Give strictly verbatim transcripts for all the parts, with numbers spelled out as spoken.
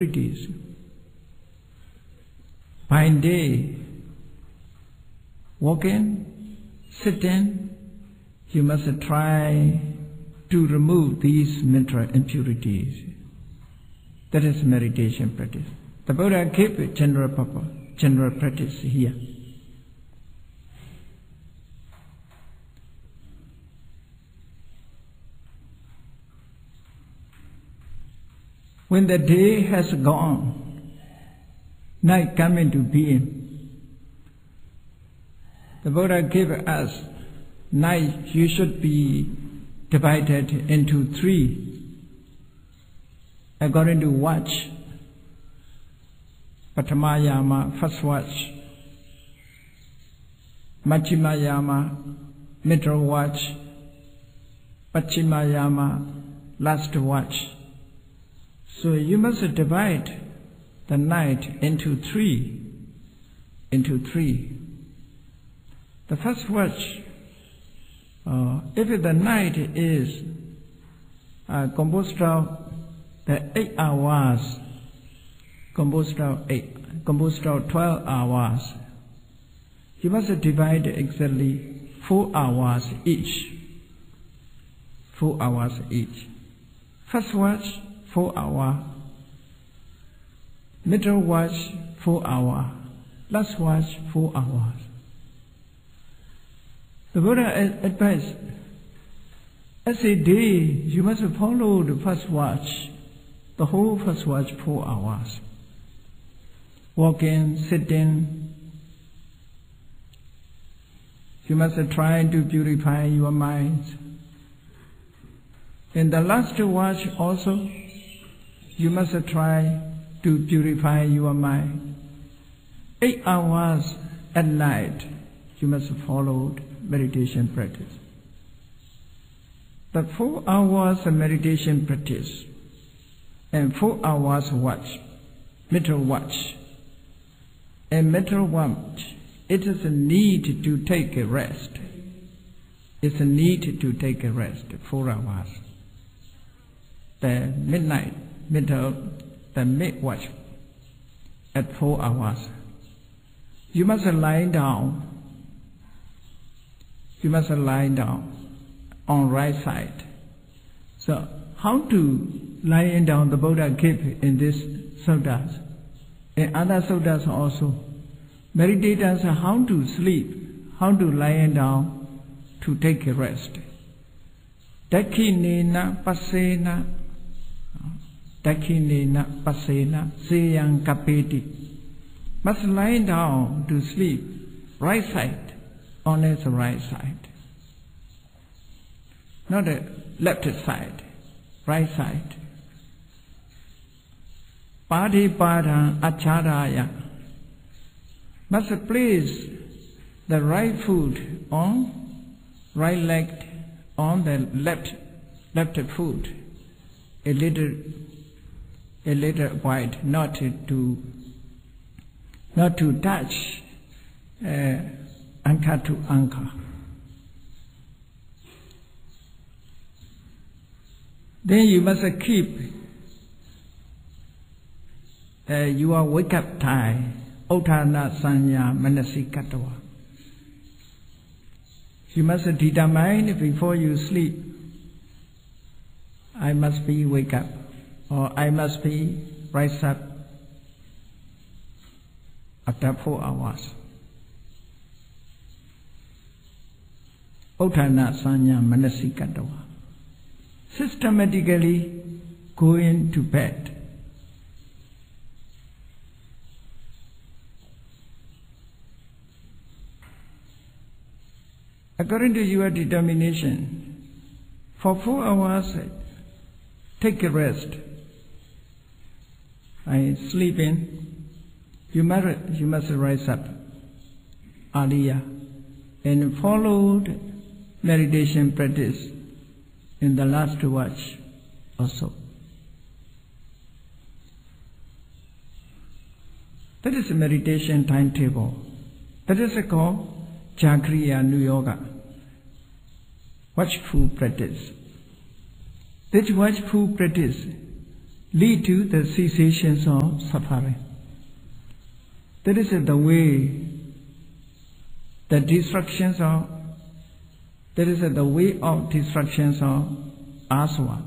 Days. By day, walking, sitting, you must try to remove these mental impurities. That is meditation practice. The Buddha gave a general purpose, general practice here. When the day has gone, night comes into being. The Buddha gave us night you should be divided into three according to watch. Patamayama, first watch. Majjimayama, middle watch. Pachimayama, last watch. So you must divide the night into three, into three. The first watch, uh, if the night is uh, composed of the eight hours, composed of eight, composed of twelve hours, you must divide exactly four hours each. Four hours each. First watch, four hour, middle watch, four hour, last watch, four hours. The Buddha advised, as a day, you must follow the first watch, the whole first watch, four hours. Walking, sitting, you must try to purify your mind. In the last watch also, you must try to purify your mind. Eight hours at night, you must follow meditation practice. The four hours of meditation practice and four hours watch, middle watch, and middle watch, it is a need to take a rest. It's a need to take a rest, four hours. The midnight, middle, the mid-watch at four hours. You must lie down. You must lie down on right side. So how to lie down, the Buddha gave in this suttas. In other suttas also, meditators how to sleep, how to lie down to take a rest. Dakhinena pasena, Dakhinena pasena seyang kapeti. Must lie down to sleep, right side, on its right side. Not the left side, right side. Padipada acharaya. Must place the right foot on right leg, on the left left foot, a little a little wide, not to not to touch uh, anka to anka. Then you must keep uh, your wake up time. Uttana sanya manasikatawa. You must determine before you sleep, I must be wake up, or I must be rise up after four hours. Uttana sanya manasikatawa. Systematically going to bed. According to your determination, for four hours, take a rest. I sleep in. You must, you must rise up earlier and follow meditation practice in the last watch also. That is a meditation timetable. That is called Jagriya Nu Yoga, watchful practice. This watchful practice lead to the cessations of suffering. That is the way, the destructions of, that is the way of destructions of aswa.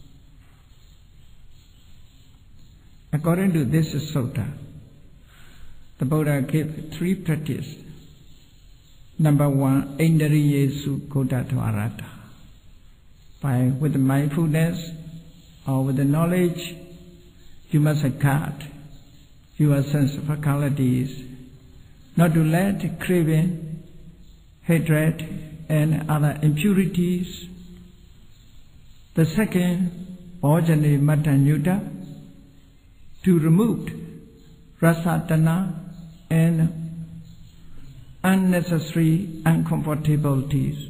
According to this sutta, the Buddha gave three practices. Number one, Indriyesu Kodatvarata. By with mindfulness or with the knowledge, you must guard your sense faculties, not to let craving, hatred, and other impurities. The second, Bhajane Matanyuta, to remove rasatana and unnecessary uncomfortabilities.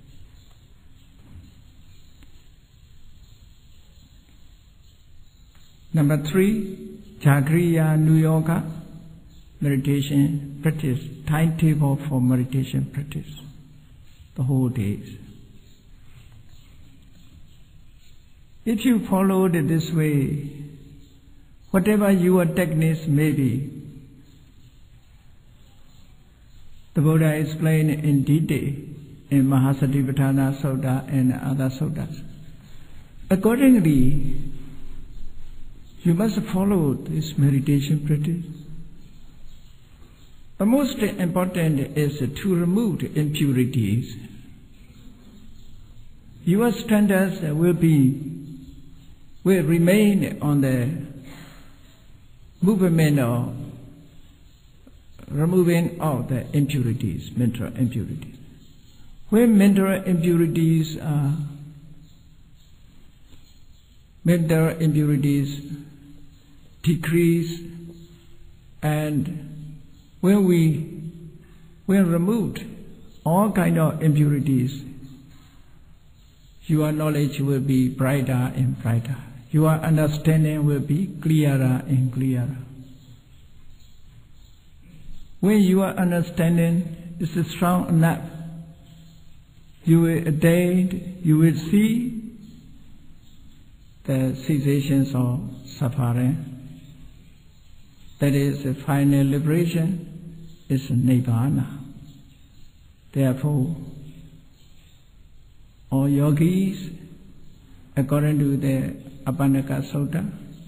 Number three, Jagriya Nuyoga, meditation practice, timetable for meditation practice, the whole days. If you followed it this way, whatever your techniques may be, the Buddha explained in detail in Mahasatipatthana Sutta and other suttas. Accordingly, you must follow this meditation practice. The most important is to remove impurities. Your standards will be, will remain on the movement of removing all the impurities, mental impurities. When mental impurities are, mental impurities decrease, and when we, when removed all kind of impurities, your knowledge will be brighter and brighter. Your understanding will be clearer and clearer. When your understanding is strong enough, you will attain, you will see the cessations of suffering. That is the final liberation, is Nibbana. Therefore, all yogis, according to the Apannaka Sutta,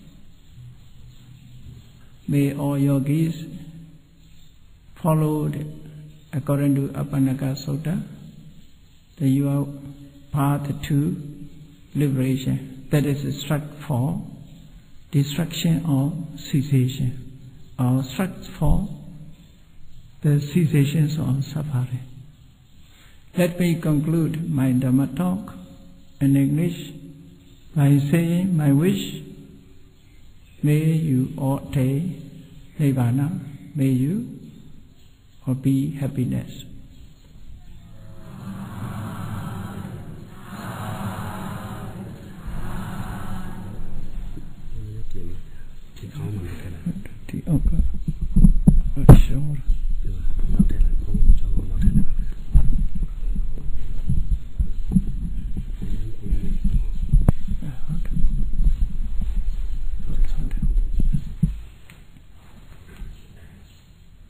may all yogis followed according to Apannaka Sutta, that you are path to liberation. That is struck for destruction or cessation, or struck for the cessations of suffering. Let me conclude my Dhamma talk in English by saying my wish, may you all attain Nibbana, may you or be happiness.